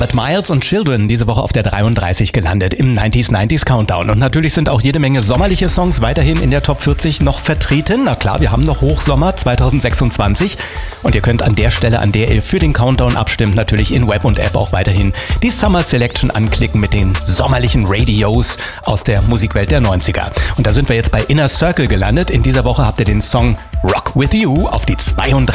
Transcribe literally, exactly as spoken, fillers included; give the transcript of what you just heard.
Albert Miles und Children diese Woche auf der dreiunddreißig gelandet im neunziger neunziger Countdown. Und natürlich sind auch jede Menge sommerliche Songs weiterhin in der Top vierzig noch vertreten. Na klar, wir haben noch Hochsommer zweitausendsechsundzwanzig. Und ihr könnt an der Stelle, an der ihr für den Countdown abstimmt, natürlich in Web und App auch weiterhin die Summer Selection anklicken mit den sommerlichen Radios aus der Musikwelt der neunziger. Und da sind wir jetzt bei Inner Circle gelandet. In dieser Woche habt ihr den Song Rock With You auf die zweiunddreißig